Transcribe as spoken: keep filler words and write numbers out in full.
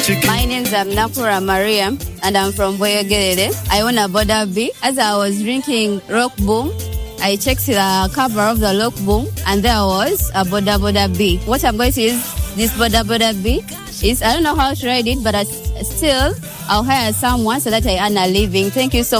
My name's um, Nakura Maria, and I'm from Boyogere. I own a Boda B. As I was drinking Rock Boom, I checked the cover of the Rock Boom, and there was a Boda Boda B. What I'm going to use this Boda Boda B is, I don't know how to ride it, but I, still, I'll hire someone so that I earn a living. Thank you so much.